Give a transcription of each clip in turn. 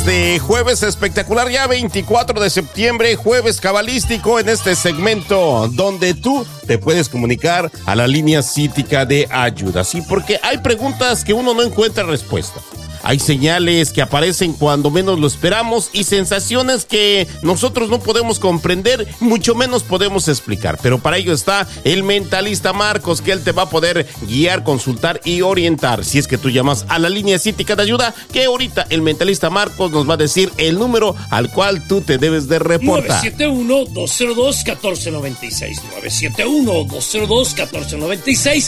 este jueves espectacular, ya 24 de septiembre, jueves cabalístico, en este segmento donde tú te puedes comunicar a la línea cítica de ayuda. Sí, porque hay preguntas que uno no encuentra respuesta. Hay señales que aparecen cuando menos lo esperamos y sensaciones que nosotros no podemos comprender, mucho menos podemos explicar. Pero para ello está el mentalista Marcos, que él te va a poder guiar, consultar y orientar. Si es que tú llamas a la línea cítica de ayuda, que ahorita el mentalista Marcos nos va a decir el número al cual tú te debes de reportar. 971-202-1496. 971-202-1496.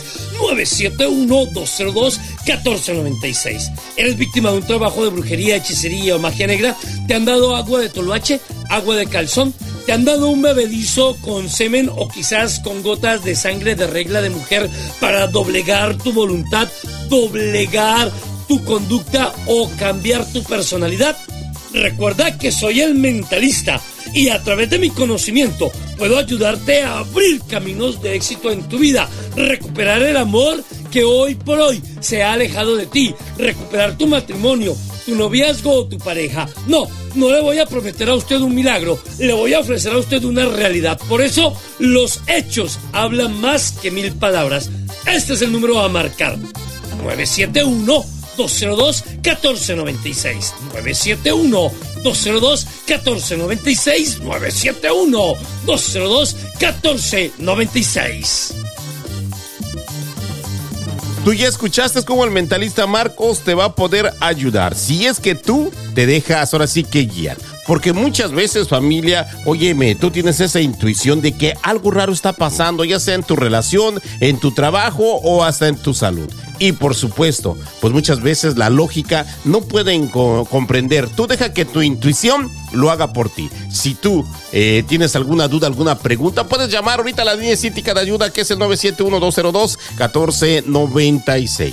971-202-1496. ¿Eres víctima de un trabajo de brujería, hechicería o magia negra? ¿Te han dado agua de toloache, agua de calzón? ¿Te han dado un bebedizo con semen o quizás con gotas de sangre de regla de mujer para doblegar tu voluntad, doblegar tu conducta o cambiar tu personalidad? Recuerda que soy el mentalista y a través de mi conocimiento puedo ayudarte a abrir caminos de éxito en tu vida, recuperar el amor que hoy por hoy se ha alejado de ti, recuperar tu matrimonio, tu noviazgo o tu pareja. No le voy a prometer a usted un milagro, le voy a ofrecer a usted una realidad. Por eso los hechos hablan más que 1000 palabras. Este es el número a marcar: 971-202-1496. 971-202-1496. 971-202-1496. Tú ya escuchaste cómo el mentalista Marcos te va a poder ayudar. Si es que tú te dejas ahora sí que guiar. Porque muchas veces, familia, óyeme, tú tienes esa intuición de que algo raro está pasando, ya sea en tu relación, en tu trabajo o hasta en tu salud. Y por supuesto, pues muchas veces la lógica no pueden comprender. Tú deja que tu intuición lo haga por ti. Si tú tienes alguna duda, alguna pregunta, puedes llamar ahorita a la línea cítica de ayuda, que es el 971-202-1496.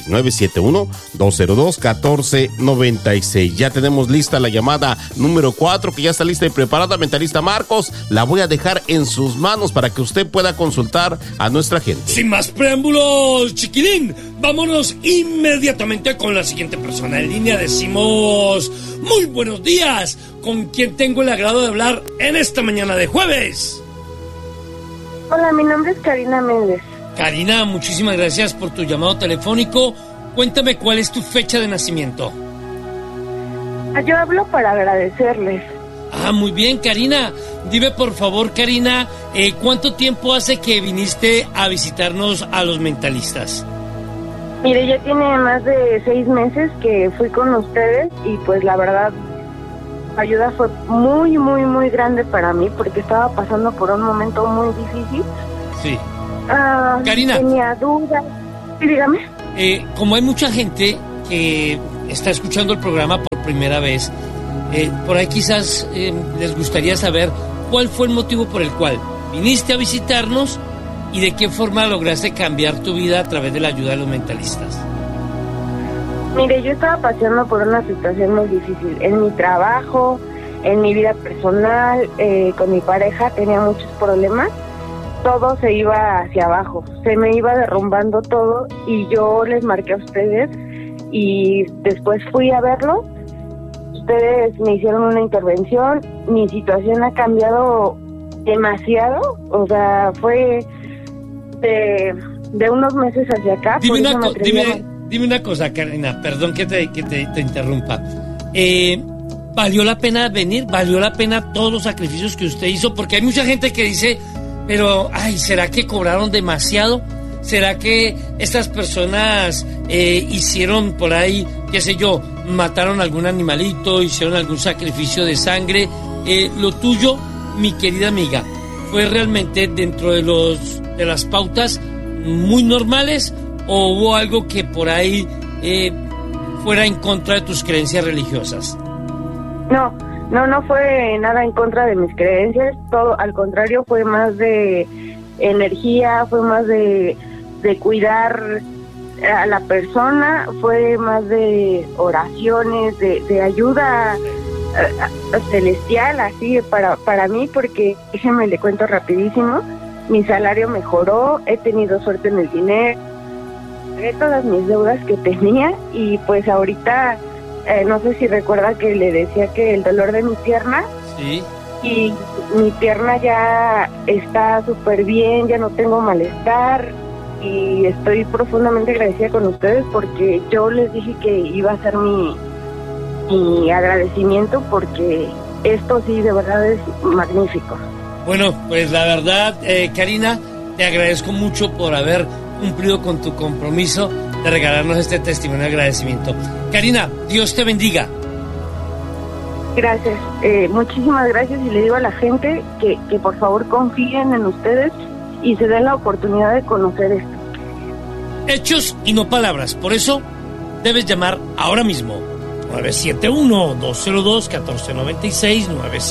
971-202-1496. Ya tenemos lista la llamada número 4, que ya está lista y preparada. Mentalista Marcos, la voy a dejar en sus manos para que usted pueda consultar a nuestra gente. Sin más preámbulos, chiquilín, vámonos inmediatamente con la siguiente persona. En línea decimos: muy buenos días. ¿Con quién tengo el agrado de hablar en esta mañana de jueves? Hola, mi nombre es Karina Méndez. Karina, muchísimas gracias por tu llamado telefónico. Cuéntame, ¿cuál es tu fecha de nacimiento? Yo hablo para agradecerles. Muy bien, Karina. Dime, por favor, Karina, ¿cuánto tiempo hace que viniste a visitarnos a los mentalistas? Mire, ya tiene más de 6 meses que fui con ustedes y pues la verdad, la ayuda fue muy, muy, muy grande para mí porque estaba pasando por un momento muy difícil. Sí. Karina. Tenía dudas. Sí, dígame. Como hay mucha gente que está escuchando el programa por primera vez, por ahí quizás les gustaría saber cuál fue el motivo por el cual viniste a visitarnos y de qué forma lograste cambiar tu vida a través de la ayuda de los mentalistas. Mire, yo estaba pasando por una situación muy difícil en mi trabajo, en mi vida personal, con mi pareja tenía muchos problemas. Todo se iba hacia abajo, se me iba derrumbando todo y yo les marqué a ustedes y después fui a verlo. Ustedes me hicieron una intervención, mi situación ha cambiado demasiado, o sea, fue de unos meses hacia acá. Dime una cosa, Karina, perdón que te interrumpa. ¿Valió la pena venir? ¿Valió la pena todos los sacrificios que usted hizo? Porque hay mucha gente que dice, pero, ¿será que cobraron demasiado? ¿Será que estas personas hicieron por ahí, qué sé yo, mataron algún animalito, hicieron algún sacrificio de sangre? Lo tuyo, mi querida amiga, ¿fue realmente dentro de las pautas muy normales o hubo algo que por ahí fuera en contra de tus creencias religiosas? No fue nada en contra de mis creencias, todo al contrario, fue más de energía, fue más de cuidar a la persona, fue más de oraciones, de ayuda celestial, así para mí, porque déjeme le cuento rapidísimo, mi salario mejoró, he tenido suerte en el dinero, pagué todas mis deudas que tenía y pues ahorita no sé si recuerda que le decía que el dolor de mi pierna. Sí. Y mi pierna ya está súper bien, ya no tengo malestar y estoy profundamente agradecida con ustedes porque yo les dije que iba a ser mi agradecimiento porque esto sí de verdad es magnífico. Bueno, pues la verdad, Karina, te agradezco mucho por haber cumplido con tu compromiso de regalarnos este testimonio de agradecimiento. Karina, Dios te bendiga. Gracias, muchísimas gracias y le digo a la gente que por favor confíen en ustedes y se den la oportunidad de conocer esto. Hechos y no palabras, por eso debes llamar ahora mismo. 971-202-1496,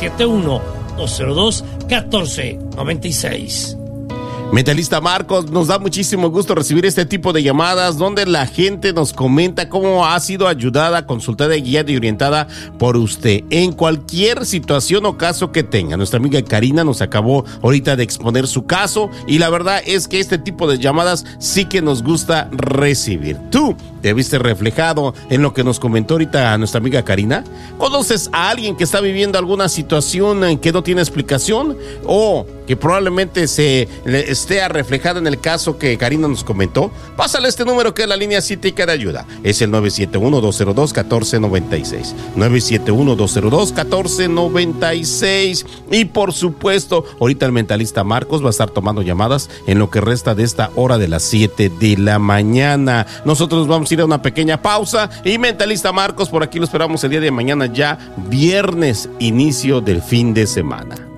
971-202-1496. Mentalista Marcos, nos da muchísimo gusto recibir este tipo de llamadas donde la gente nos comenta cómo ha sido ayudada, consultada, guiada y orientada por usted en cualquier situación o caso que tenga. Nuestra amiga Karina nos acabó ahorita de exponer su caso y la verdad es que este tipo de llamadas sí que nos gusta recibir. ¿Tú te viste reflejado en lo que nos comentó ahorita nuestra amiga Karina? ¿Conoces a alguien que está viviendo alguna situación que no tiene explicación o que probablemente se esté reflejada en el caso que Karina nos comentó? Pásale este número que es la línea cítica de ayuda. Es el 971-202-1496. 971-202-1496. Y por supuesto, ahorita el mentalista Marcos va a estar tomando llamadas en lo que resta de esta hora de las 7 de la mañana. Nosotros vamos a ir a una pequeña pausa y mentalista Marcos, por aquí lo esperamos el día de mañana ya, viernes, inicio del fin de semana.